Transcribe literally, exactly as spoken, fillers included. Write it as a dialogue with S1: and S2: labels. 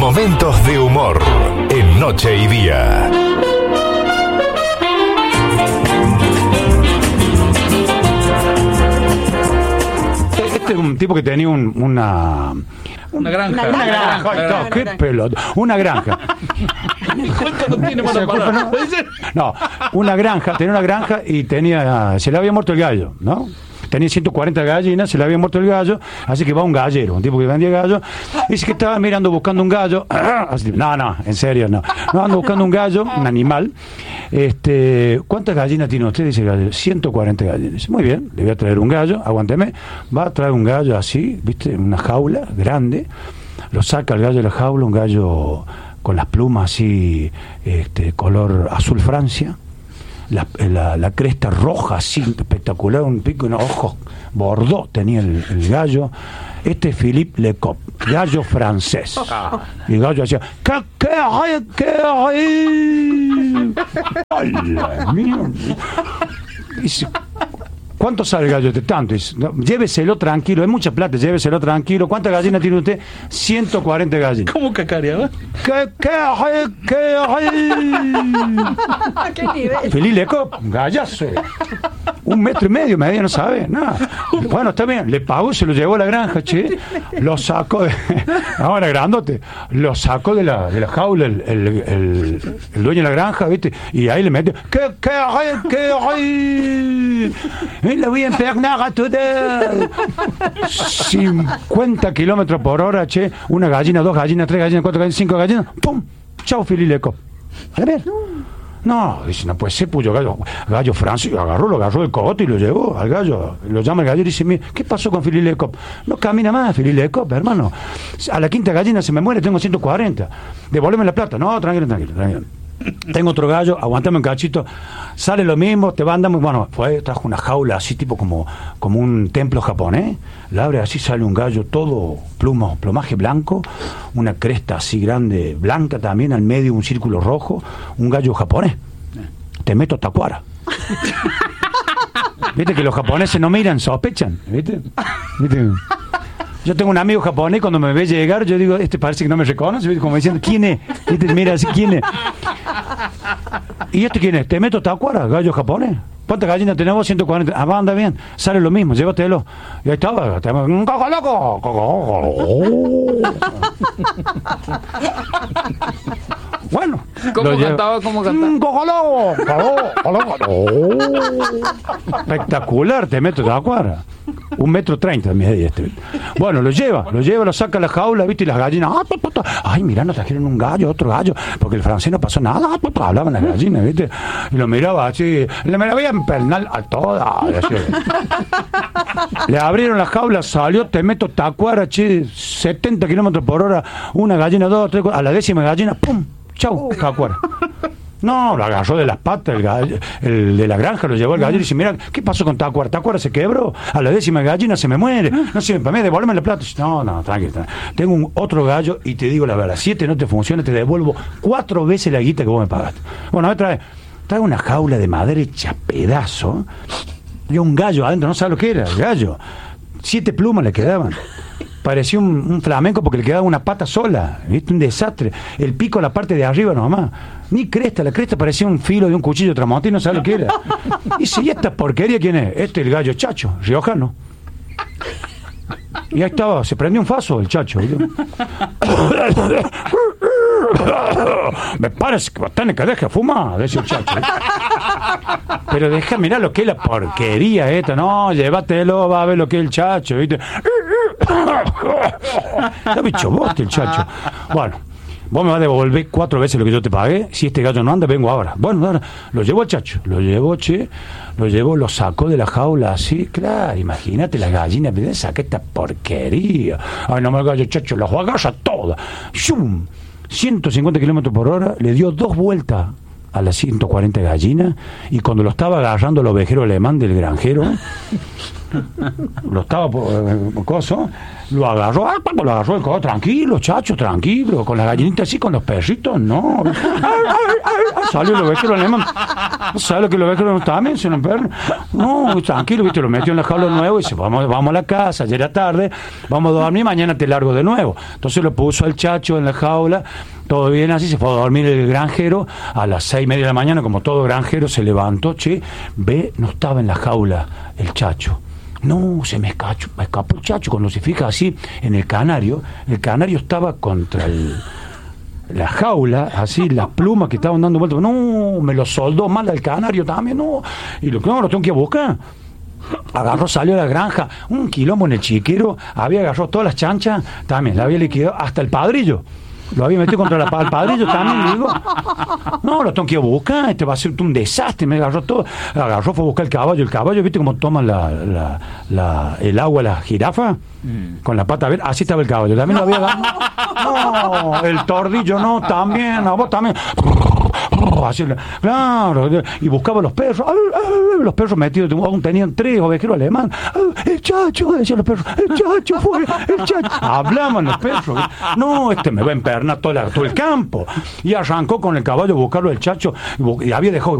S1: Momentos de humor en Noche y Día.
S2: Este es un tipo que tenía un, una...
S3: Una granja.
S2: Una granja.
S3: Una granja.
S2: Ay, no, qué pelota. Una granja.
S3: ¿Cuánto no tiene para parar?
S2: No, no, una granja, tenía una granja y tenía, se le había muerto el gallo, ¿no? Tenía ciento cuarenta gallinas, se le había muerto el gallo, así que va un gallero, un tipo que vendía gallo, dice que estaba mirando buscando un gallo, así, no, no, en serio, no, no, ando buscando un gallo, un animal, este, ¿cuántas gallinas tiene usted? Dice el gallo, ciento cuarenta gallinas. Dice, muy bien, le voy a traer un gallo, aguánteme, va a traer un gallo así, viste, en una jaula grande, lo saca el gallo de la jaula, un gallo con las plumas así, este, color azul Francia, La, la, la cresta roja, así, espectacular, un pico, unos ojos bordó tenía el, el gallo. Este es Philippe Lecoq, gallo francés. Y el gallo hacía, ¿qué, qué hay, qué hay? ¡Hola, mío! Dice, ¿cuánto sale el gallo este? Tanto. Dice, no, lléveselo tranquilo, es mucha plata, lléveselo tranquilo. ¿Cuántas gallinas tiene usted? ciento cuarenta gallinas.
S3: ¿Cómo cacareaba?
S2: ¿Qué, qué hay, qué hay?
S4: ¿Qué nivel?
S2: Philippe Lecoq, gallazo. Un metro y medio, medio, no sabe, nada. Bueno, está bien, le pagó, se lo llevó a la granja, che. Lo sacó de. Ahora grandote. Lo sacó de la, de la jaula el, el, el, el dueño de la granja, ¿viste? Y ahí le metió. ¿Qué, qué hay, qué hay? Le voy a impregnar a toda. cincuenta kilómetros por hora, che. Una gallina, dos gallinas, tres gallinas, cuatro gallinas, cinco gallinas. ¡Pum! Chao, Philippe Lecoq. A ver. No, dice, no puede ser, puyo gallo. Gallo Francis agarró, lo agarró el cogote y lo llevó al gallo. Lo llama el gallo y dice, mira, ¿qué pasó con Philippe Lecoq? No camina más, Philippe Lecoq, hermano. A la quinta gallina se me muere, tengo ciento cuarenta. Devuélveme la plata. No, tranquilo, tranquilo, tranquilo. Tengo otro gallo, aguantame un cachito. Sale lo mismo, te va andando. Bueno, fue, trajo una jaula así, tipo como, como un templo japonés. La abre así, sale un gallo todo plumo, plumaje blanco, una cresta así grande, blanca también, al medio un círculo rojo, un gallo japonés. Te meto tacuara. Viste que los japoneses no miran, sospechan. ¿Viste? ¿Viste? Yo tengo un amigo japonés, cuando me ve llegar, yo digo, este parece que no me reconoce, ¿viste? Como diciendo, ¿quién es? ¿Viste? Mira así, ¿quién es? ¿Y este quién es? ¿Te meto tacuara, gallo japonés? ¿Cuántas gallinas tenemos? ciento cuarenta. Ah, va, anda bien. Sale lo mismo, llévatelo. Y ahí estaba. ¡Un coco loco! Bueno.
S3: ¿Cómo cantaba? ¿Cómo cantaba?
S2: ¡Un coco loco! Espectacular, te meto tacuara. Un metro treinta me di este. Bueno, lo lleva, lo lleva, lo saca a la jaula, ¿viste? Y las gallinas, ay, mirá, nos trajeron un gallo, otro gallo, porque el francés no pasó nada, hablaban las gallinas, ¿viste? Y lo miraba así, le me la voy a empernar a todas. Le abrieron la jaula, salió, te meto tacuara, che, setenta kilómetros por hora, una gallina, dos, tres, a la décima gallina, ¡pum! Chau, tacuara. No, lo agarró de las patas el, gallo, el de la granja, lo llevó el gallo y dice, mira, ¿qué pasó con Tacuara? Tacuara se quebró, a la décima gallina se me muere, no sirve para mí, devuélveme la plata. No, no, tranquilo, tranquilo. Tengo un otro gallo y te digo la verdad, si este no te funciona, te devuelvo cuatro veces la guita que vos me pagaste. Bueno, a ver, trae, trae una jaula de madera hecha pedazo, y un gallo adentro, no sabes lo que era, el gallo. Siete plumas le quedaban. Parecía un, un flamenco porque le quedaba una pata sola, ¿viste? Un desastre. El pico a la parte de arriba nomás. Ni cresta, la cresta parecía un filo de un cuchillo tramontín, no sabe lo que era. Y si, ¿y esta porquería quién es? Este es el gallo Chacho, riojano. Y ahí estaba, se prendió un faso el Chacho. Me parece que bastante que deje fumar, decía el Chacho. Pero deja mirar lo que es la porquería esta. No, llévatelo, va a ver lo que es el Chacho, ¿viste? Está bicho boste el Chacho. Bueno, vos me vas a devolver cuatro veces lo que yo te pagué. Si este gallo no anda, vengo ahora. Bueno, ahora lo llevó el Chacho, lo llevó, che, lo llevó, lo sacó de la jaula así, claro, imagínate la gallina, saca esta porquería. Ay, no me gallo, Chacho, la agarra toda. ¡Shum! ciento cincuenta kilómetros por hora, le dio dos vueltas a las ciento cuarenta gallinas, y cuando lo estaba agarrando el ovejero alemán del granjero, lo estaba por coso, lo agarró, ah, cuando lo agarró el codo, tranquilo, chacho, tranquilo, con la gallinita así, con los perritos, no. Ay, ay, ay, salió el ovejero alemán. ¿Sabes lo que el ovejero alemán también? Se lo perro. No, tranquilo, viste, lo metió en la jaula nuevo y dice, vamos, vamos a la casa, ya era tarde, vamos a dormir, mañana te largo de nuevo. Entonces lo puso al chacho en la jaula, todo bien así, se fue a dormir el granjero, a las seis y media de la mañana, como todo granjero, se levantó, che, ve, no estaba en la jaula el chacho. No, se me escapó, me escapó el chacho. Cuando se fija así en el canario, el canario estaba contra el, la jaula, así, las plumas que estaban dando vueltas. No, me lo soldó mal al canario también, no. Y lo que no, lo tengo que buscar. Agarró, salió a la granja, un quilombo en el chiquero, había agarrado todas las chanchas, también, la había liquidado, hasta el padrillo. Lo había metido contra la, el padrillo también, le digo. No, lo tengo que ir a buscar, este va a ser un desastre, me agarró todo. Agarró, fue a buscar el caballo, el caballo, ¿viste cómo toman la, la, la, el agua la jirafa? Mm. Con la pata verde, así estaba el caballo, también lo había agarrado. No, el tordillo no, también, no, vos también. Así, claro, y buscaba los perros, los perros metidos, aún tenían tres ovejeros alemanes. El chacho, decían los perros, el chacho fue, el chacho. Hablaban los perros, no, este me va a empernar todo, la, todo el campo. Y arrancó con el caballo a buscarlo el chacho, y había dejado